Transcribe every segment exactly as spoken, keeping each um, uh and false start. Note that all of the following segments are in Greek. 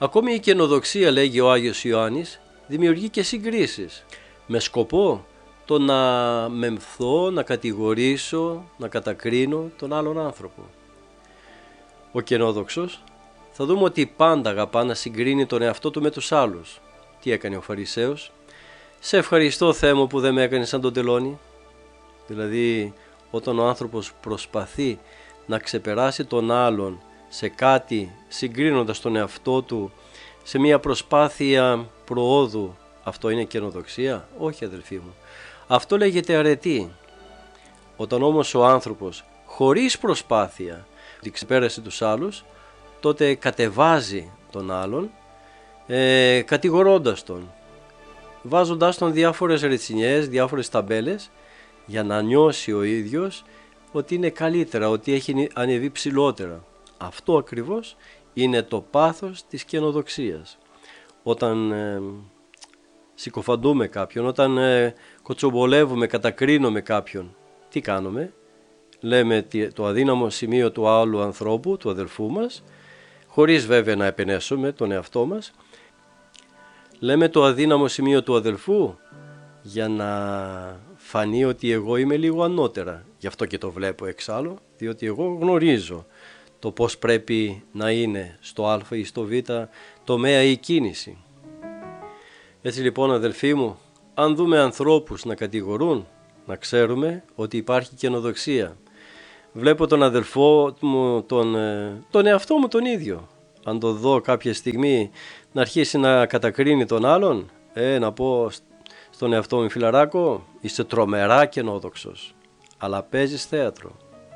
Ακόμη η καινοδοξία, λέγει ο Άγιος Ιωάννης, δημιουργεί και συγκρίσεις, με σκοπό το να μεμφθώ, να κατηγορήσω, να κατακρίνω τον άλλον άνθρωπο. Ο καινόδοξος θα δούμε ότι πάντα αγαπά να συγκρίνει τον εαυτό του με τους άλλους. Τι έκανε ο Φαρισαίος? Σε ευχαριστώ, Θεέ μου, που δεν με έκανε σαν τον τελώνη. Δηλαδή, όταν ο άνθρωπος προσπαθεί να ξεπεράσει τον άλλον σε κάτι, συγκρίνοντας τον εαυτό του, σε μια προσπάθεια προόδου, αυτό είναι καινοδοξία? Όχι, αδελφοί μου. Αυτό λέγεται αρετή. Όταν όμως ο άνθρωπος χωρίς προσπάθεια ξεπέρασε τους άλλους, τότε κατεβάζει τον άλλον, ε, κατηγορώντας τον, βάζοντας τον διάφορες ρετσινιές, διάφορες ταμπέλες, για να νιώσει ο ίδιος ότι είναι καλύτερα, ότι έχει ανεβεί ψηλότερα. Αυτό ακριβώς είναι το πάθος της καινοδοξίας. Όταν ε, συκοφαντούμε κάποιον, όταν ε, κοτσομπολεύουμε, κατακρίνουμε κάποιον, τι κάνουμε? Λέμε το αδύναμο σημείο του άλλου ανθρώπου, του αδελφού μας, χωρίς βέβαια να επενέσουμε τον εαυτό μας. Λέμε το αδύναμο σημείο του αδελφού για να φανεί ότι εγώ είμαι λίγο ανώτερα. Γι' αυτό και το βλέπω εξάλλου, διότι εγώ γνωρίζω το πώς πρέπει να είναι στο α ή στο β τομέα η κίνηση. Έτσι λοιπόν, αδελφοί μου, αν δούμε ανθρώπους να κατηγορούν, να ξέρουμε ότι υπάρχει καινοδοξία. Βλέπω τον αδελφό μου, τον, τον εαυτό μου τον ίδιο. Αν το δω κάποια στιγμή να αρχίσει να κατακρίνει τον άλλον, ε, να πω στον εαυτό μου, φιλαράκο, είσαι τρομερά καινόδοξος, αλλά παίζεις θέατρο.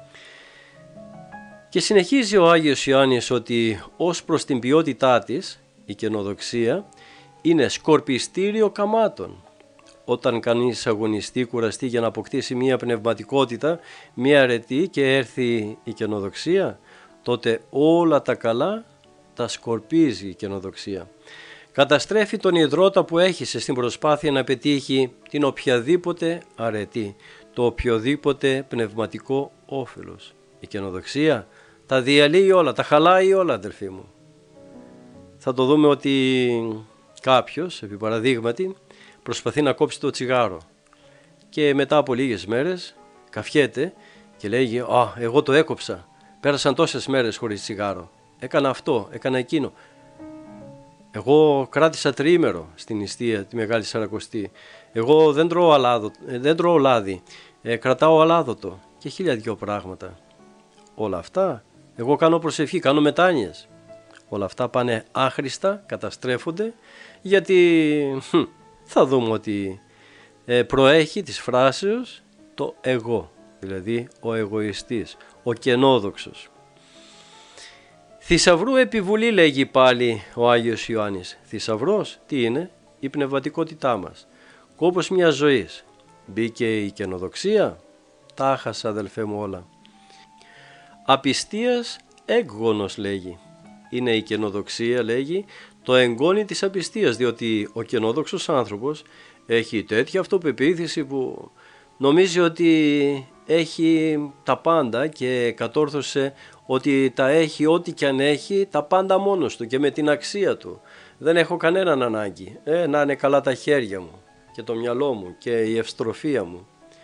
Και συνεχίζει ο Άγιος Ιωάννης ότι ως προς την ποιότητά της, η καινοδοξία είναι σκορπιστήριο καμάτων. Όταν κανείς αγωνιστεί, κουραστεί για να αποκτήσει μια πνευματικότητα, μια αρετή και έρθει η καινοδοξία, τότε όλα τα καλά τα σκορπίζει η καινοδοξία. Καταστρέφει τον ιδρώτα που έχησε στην προσπάθεια να πετύχει την οποιαδήποτε αρετή, το οποιοδήποτε πνευματικό όφελος. Η καινοδοξία τα διαλύει όλα, τα χαλάει όλα, αδελφοί μου. Θα το δούμε ότι κάποιος, επί παραδείγματι, προσπαθεί να κόψει το τσιγάρο και μετά από λίγες μέρες καφιέται και λέγει «Α, εγώ το έκοψα, πέρασαν τόσες μέρες χωρίς τσιγάρο, έκανα αυτό, έκανα εκείνο, εγώ κράτησα τριήμερο στην νηστεία τη Μεγάλη Σαρακοστή, εγώ δεν τρώω, αλάδο, δεν τρώω λάδι, ε, κρατάω αλάδοτο» και χίλια δυο πράγματα. Όλα αυτά, εγώ κάνω προσευχή, κάνω μετάνοιες. Όλα αυτά πάνε άχρηστα, καταστρέφονται, γιατί χ, θα δούμε ότι ε, προέχει της φράσεως το εγώ, δηλαδή ο εγωιστής, ο καινόδοξος. Θησαυρού επιβουλή, λέγει πάλι ο Άγιος Ιωάννης. Θησαυρός τι είναι? Η πνευματικότητά μας. Κόπος μιας ζωής. Μπήκε η καινοδοξία, τα χάσα, αδελφέ μου, όλα. Απιστίας έγγονος, λέγει. Είναι η καινοδοξία, λέγει, το εγγόνι της απιστίας, διότι ο καινόδοξος άνθρωπος έχει τέτοια αυτοπεποίθηση που νομίζει ότι έχει τα πάντα και κατόρθωσε ότι τα έχει, ό,τι και αν έχει, τα πάντα μόνος του και με την αξία του. Δεν έχω κανέναν ανάγκη, ε, να είναι καλά τα χέρια μου και το μυαλό μου και η ευστροφία μου.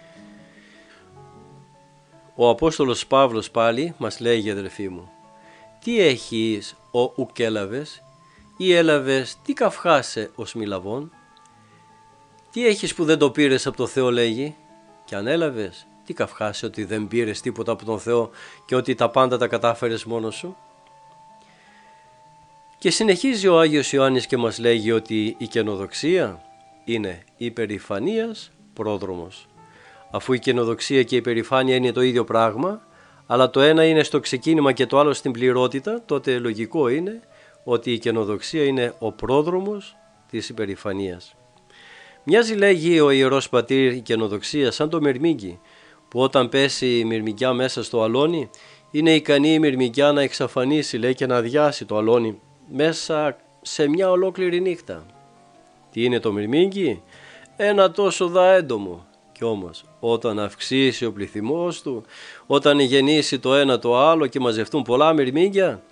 Ο Απόστολος Παύλος πάλι μας λέγει, αδελφοί μου, τι έχεις ο ουκ έλαβες, ή έλαβες τι καυχάσε ως μιλαβών? Τι έχεις που δεν το πήρες από το Θεό, λέγει, και αν έλαβες τι καυχάσε ότι δεν πήρες τίποτα από τον Θεό και ότι τα πάντα τα κατάφερες μόνος σου? Και συνεχίζει ο Άγιος Ιωάννης και μας λέγει ότι η καινοδοξία είναι υπερηφανίας πρόδρομος. Αφού η καινοδοξία και η υπερηφάνεια είναι το ίδιο πράγμα, αλλά το ένα είναι στο ξεκίνημα και το άλλο στην πληρότητα, τότε λογικό είναι ότι η καινοδοξία είναι ο πρόδρομος της υπερηφανίας. Μοιάζει, λέγει ο Ιερός Πατήρ, η καινοδοξία σαν το μυρμήγκι, που όταν πέσει η μυρμηγκιά μέσα στο αλόνι, είναι ικανή η μυρμηγκιά να εξαφανίσει, λέει, και να αδειάσει το αλόνι μέσα σε μια ολόκληρη νύχτα. Τι είναι το μυρμήγκι? Ένα τόσο δαέντομο. Κι όμως όταν αυξήσει ο πληθυμός του, όταν γεννήσει το ένα το άλλο και μαζευτούν πολλά μυρμήγκια,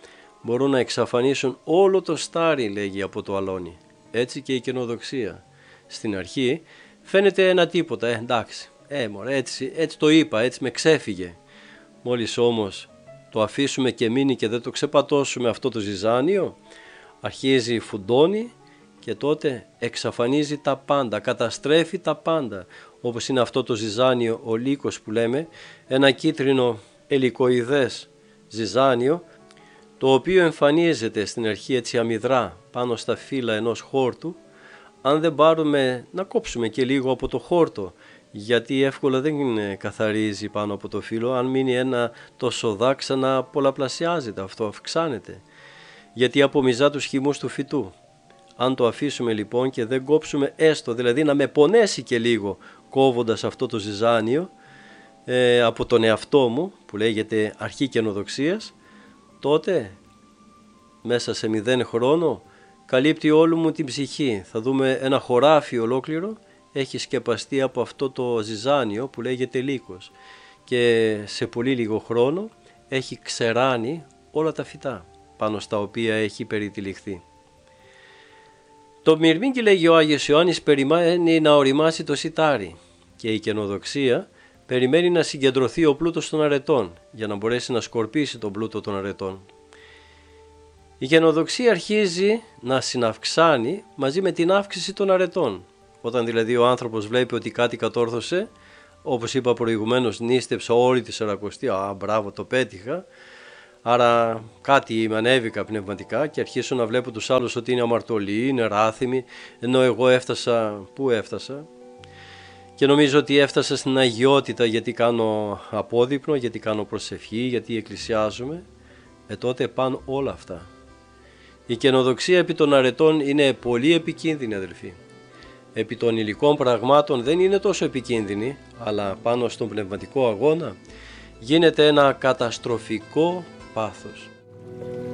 μπορούν να εξαφανίσουν όλο το στάρι, λέγει, από το αλόνι. Έτσι και η καινοδοξία. Στην αρχή φαίνεται ένα τίποτα, ε, εντάξει, ε, μωρέ, έτσι, έτσι το είπα, έτσι με ξέφυγε. Μόλις όμως το αφήσουμε και μείνει και δεν το ξεπατώσουμε αυτό το ζυζάνιο, αρχίζει φουντώνει και τότε εξαφανίζει τα πάντα, καταστρέφει τα πάντα, όπως είναι αυτό το ζυζάνιο, ο λύκος που λέμε, ένα κίτρινο ελικοειδές ζυζάνιο, το οποίο εμφανίζεται στην αρχή έτσι αμυδρά πάνω στα φύλλα ενός χόρτου. Αν δεν πάρουμε να κόψουμε και λίγο από το χόρτο, γιατί εύκολα δεν καθαρίζει πάνω από το φύλλο, αν μείνει ένα τόσο δάξανα πολλαπλασιάζεται, αυτό αυξάνεται, γιατί απομυζά τους χυμούς του φυτού. Αν το αφήσουμε λοιπόν και δεν κόψουμε έστω, δηλαδή να με πονέσει και λίγο κόβοντας αυτό το ζυζάνιο ε, από τον εαυτό μου που λέγεται αρχή καινοδοξίας, τότε μέσα σε μηδέν χρόνο καλύπτει όλη μου την ψυχή. Θα δούμε ένα χωράφι ολόκληρο έχει σκεπαστεί από αυτό το ζυζάνιο που λέγεται λύκος και σε πολύ λίγο χρόνο έχει ξεράνει όλα τα φυτά πάνω στα οποία έχει περιτυλιχθεί. Το μυρμήγκι, λέγει ο Άγιος Ιωάννης, περιμένει να οριμάσει το σιτάρι και η καινοδοξία περιμένει να συγκεντρωθεί ο πλούτος των αρετών για να μπορέσει να σκορπίσει τον πλούτο των αρετών. Η καινοδοξία αρχίζει να συναυξάνει μαζί με την αύξηση των αρετών. Όταν δηλαδή ο άνθρωπος βλέπει ότι κάτι κατόρθωσε, όπως είπα προηγουμένως, νίστεψα όλη τη σαρακοστή, α, μπράβο, το πέτυχα, άρα κάτι με ανέβηκα πνευματικά και αρχίσω να βλέπω τους άλλους ότι είναι αμαρτωλοί, είναι ράθυμοι, ενώ εγώ έφτασα, πού έφτασα, και νομίζω ότι έφτασα στην αγιότητα γιατί κάνω απόδειπνο, γιατί κάνω προσευχή, γιατί εκκλησιάζομαι, ε τότε πάνε όλα αυτά. Η καινοδοξία επί των αρετών είναι πολύ επικίνδυνη, αδελφοί. Επί των υλικών πραγμάτων δεν είναι τόσο επικίνδυνη, αλλά πάνω στον πνευματικό αγώνα γίνεται ένα καταστροφικό πάθος.